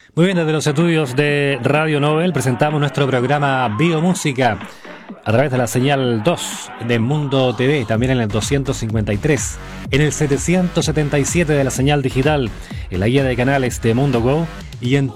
Muy bien, desde los estudios de Radio Nobel presentamos nuestro programa Biomúsica a través de la señal 2 de Mundo TV, también en el 253, en el 777 de la señal digital, en la guía de canales de Mundo Go y en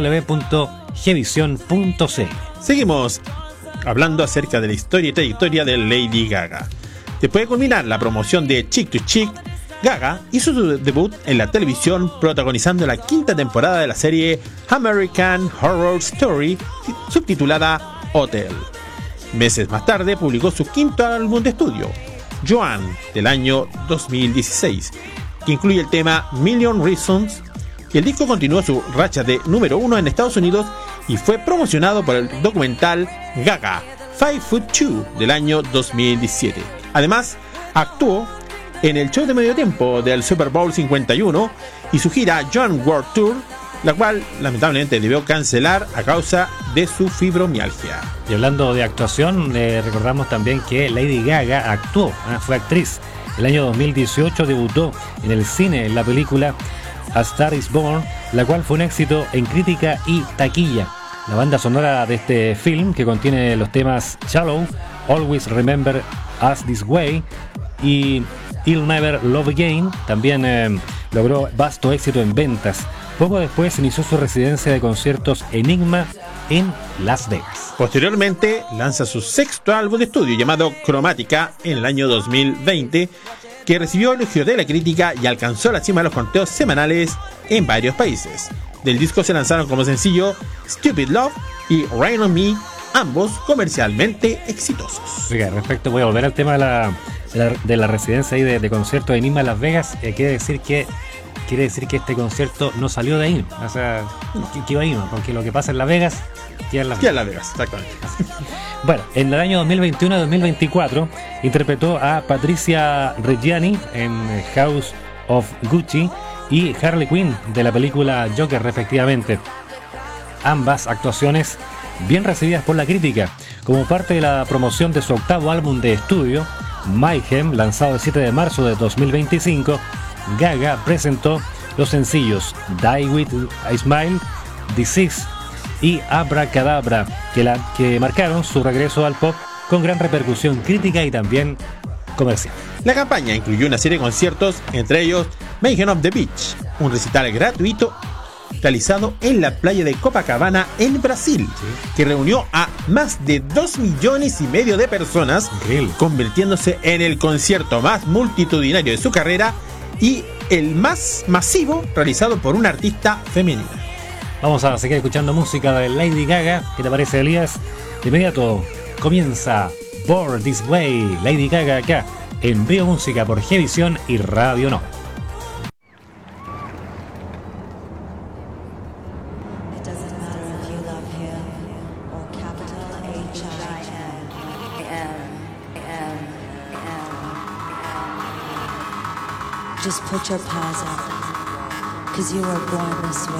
www.gvision.cl. Seguimos hablando acerca de la historia y trayectoria de Lady Gaga. Después de culminar la promoción de Chick to Chick, Gaga hizo su debut en la televisión protagonizando la quinta temporada de la serie American Horror Story, subtitulada Hotel. Meses más tarde publicó su quinto álbum de estudio, Joan, del año 2016, que incluye el tema Million Reasons, y el disco continuó su racha de número 1 en Estados Unidos y fue promocionado por el documental Gaga, 5'2", del año 2017. Además, actuó en el show de medio tiempo del Super Bowl 51 y su gira Joan World Tour, la cual lamentablemente debió cancelar a causa de su fibromialgia. Y hablando de actuación, recordamos también que Lady Gaga actuó, fue actriz. El año 2018 debutó en el cine en la película A Star is Born, la cual fue un éxito en crítica y taquilla. La banda sonora de este film, que contiene los temas Shallow, Always Remember Us This Way y You'll Never Love Again, también logró vasto éxito en ventas. Poco después inició su residencia de conciertos Enigma en Las Vegas. Posteriormente lanza su sexto álbum de estudio llamado Cromática en el año 2020, que recibió elogios de la crítica y alcanzó la cima de los conteos semanales en varios países. Del disco se lanzaron como sencillo Stupid Love y Rain on Me, ambos comercialmente exitosos. Oiga, respecto, voy a volver al tema de la residencia ahí de conciertos de Enigma en Las Vegas. Quiere decir que este concierto no salió de ahí, o sea, que iba ahí, ¿no? Porque lo que pasa en Las Vegas queda en Las Vegas, exactamente. Bueno, en el año 2021-2024 interpretó a Patricia Reggiani en House of Gucci y Harley Quinn de la película Joker, respectivamente. Ambas actuaciones bien recibidas por la crítica. Como parte de la promoción de su octavo álbum de estudio, Mayhem, lanzado el 7 de marzo de 2025, Gaga presentó los sencillos Die With a Smile, Disease y Abracadabra, que marcaron su regreso al pop con gran repercusión crítica y también comercial. La campaña incluyó una serie de conciertos, entre ellos Mayhem of the Beach, un recital gratuito realizado en la playa de Copacabana en Brasil, que reunió a más de 2,5 millones de personas, convirtiéndose en el concierto más multitudinario de su carrera y el más masivo realizado por una artista femenina. Vamos a seguir escuchando música de Lady Gaga. ¿Qué te parece, Elías? De inmediato comienza Born This Way, Lady Gaga acá en Biomúsica por Gvision y Radio No. Just put your paws up, 'cause you were born this way.